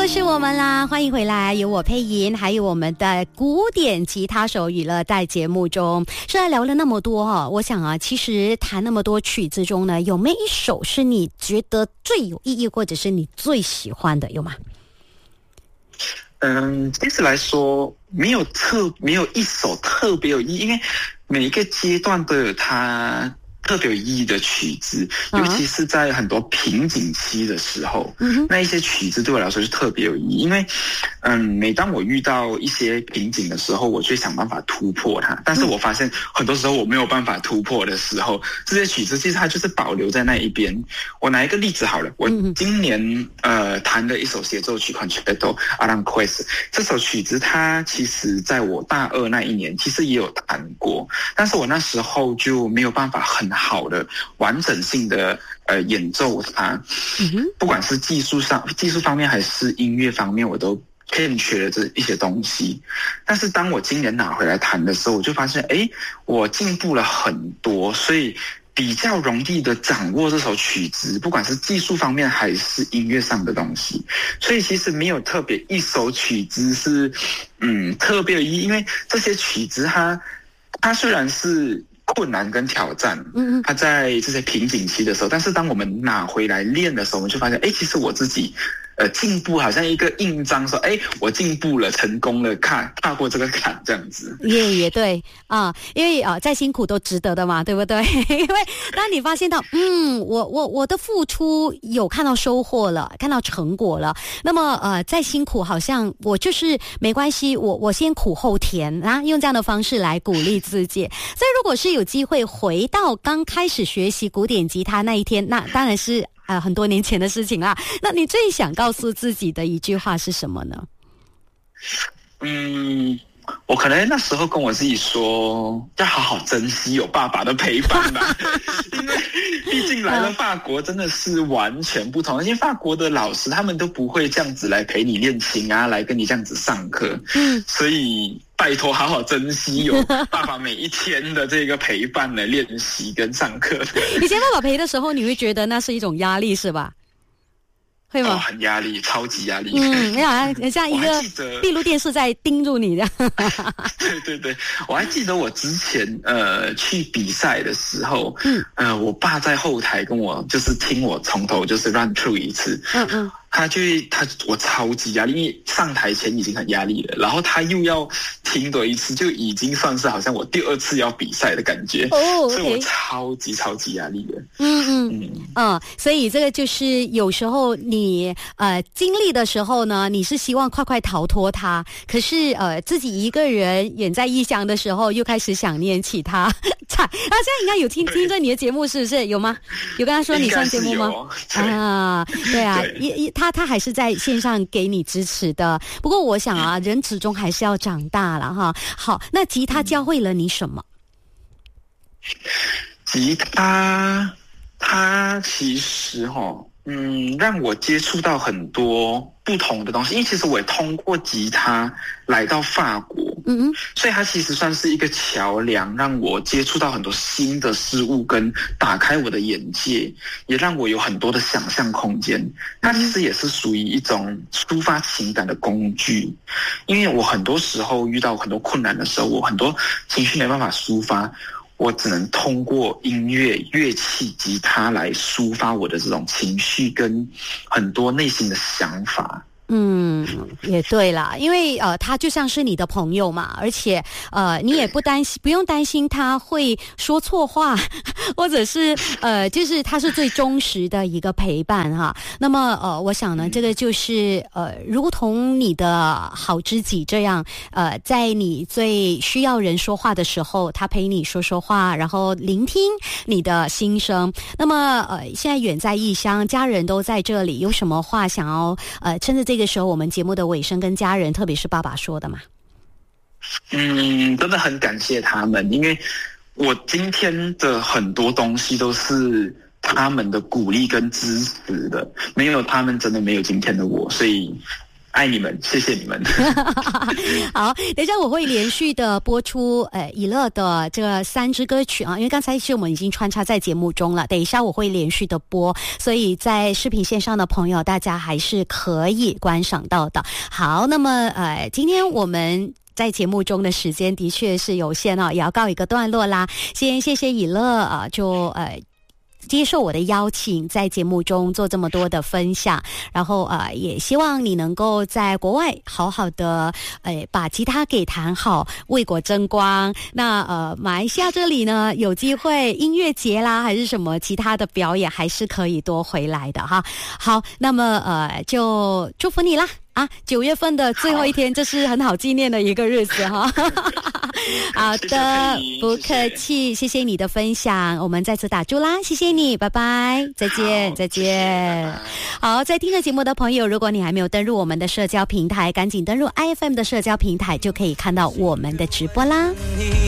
是我们啦，欢迎回来，有我佩莹，还有我们的古典吉他手娱乐在节目中。虽然聊了那么多我想啊，其实弹那么多曲子中呢，有没有一首是你觉得最有意义，或者是你最喜欢的，有吗？ 其实来说，没有一首特别有意义，因为每一个阶段都有它特别有意义的曲子，尤其是在很多瓶颈期的时候，那一些曲子对我来说是特别有意义。因为每当我遇到一些瓶颈的时候，我就会想办法突破它，但是我发现很多时候我没有办法突破的时候，这些曲子其实它就是保留在那一边。我拿一个例子好了，我今年弹了一首协奏曲 Concerto Aranjuez， 这首曲子它其实在我大二那一年其实也有弹过，但是我那时候就没有办法很好的完整性的演奏它，不管是技术方面还是音乐方面，我都欠缺了这一些东西。但是当我今年拿回来弹的时候，我就发现我进步了很多，所以比较容易的掌握这首曲子，不管是技术方面还是音乐上的东西。所以其实没有特别一首曲子是特别有意义，因为这些曲子它虽然是困难跟挑战，他在这些瓶颈期的时候，但是当我们拿回来练的时候，我们就发现其实我自己进步，好像一个印章说我进步了，成功了，踏过这个坎，这样子。也对啊，因为再辛苦都值得的嘛，对不对？因为当你发现到我的付出有看到收获了，看到成果了，那么再辛苦好像我就是没关系，我先苦后甜啊，用这样的方式来鼓励自己。所以如果是有机会回到刚开始学习古典吉他那一天，那当然是很多年前的事情啦。那你最想告诉自己的一句话是什么呢？我可能那时候跟我自己说，要好好珍惜有爸爸的陪伴吧。因为毕竟来了法国真的是完全不同，而且法国的老师他们都不会这样子来陪你练琴啊，来跟你这样子上课。所以拜托好好珍惜有爸爸每一天的这个陪伴的练习跟上课。以前爸爸陪的时候，你会觉得那是一种压力是吧？会吗？很压力，超级压力。没有啊，像一个闭路电视在盯住你这样。对，我还记得我之前去比赛的时候，我爸在后台跟我就是听我从头就是 run through 一次。我超级压力，因为上台前已经很压力了，然后他又要听多一次，就已经算是好像我第二次要比赛的感觉。所以我超级压力的。所以这个就是有时候你经历的时候呢，你是希望快快逃脱它，可是自己一个人远在异乡的时候，又开始想念起他。现在应该有听着你的节目是不是？有吗？有跟他说你上节目吗？对啊，他还是在线上给你支持的。不过我想啊，人始终还是要长大了哈。好，那吉他教会了你什么？吉他它其实让我接触到很多不同的东西，因为其实我也通过吉他来到法国，所以它其实算是一个桥梁，让我接触到很多新的事物，跟打开我的眼界，也让我有很多的想象空间。它其实也是属于一种抒发情感的工具，因为我很多时候遇到很多困难的时候，我很多情绪没办法抒发，我只能通过音乐、乐器、吉他来抒发我的这种情绪跟很多内心的想法。也对啦，因为他就像是你的朋友嘛，而且你也不用担心他会说错话，或者是就是他是最忠实的一个陪伴哈。那么我想呢，这个就是如同你的好知己这样，在你最需要人说话的时候，他陪你说话，然后聆听你的心声。那么现在远在异乡，家人都在这里，有什么话想要趁着这个时候我们节目的尾声跟家人，特别是爸爸说的嘛？真的很感谢他们，因为我今天的很多东西都是他们的鼓励跟支持的，没有他们真的没有今天的我，所以爱你们，谢谢你们。 好，等一下我会连续的播出以乐的这3支歌曲啊，因为刚才是我们已经穿插在节目中了，等一下我会连续的播，所以在视频线上的朋友大家还是可以观赏到的。好，那么今天我们在节目中的时间的确是有限哦，也要告一个段落啦。先谢谢以乐接受我的邀请，在节目中做这么多的分享，然后也希望你能够在国外好好的把吉他给弹好，为国争光。那马来西亚这里呢，有机会音乐节啦，还是什么其他的表演，还是可以多回来的哈。好，那么就祝福你啦。9月份的最后一天，这是很好纪念的一个日子哈。好的，不客气，谢谢你的分享，我们再次打住啦，谢谢你，拜拜，再见，再见。好，在听着节目的朋友，如果你还没有登入我们的社交平台，赶紧登入 IFM 的社交平台，就可以看到我们的直播啦。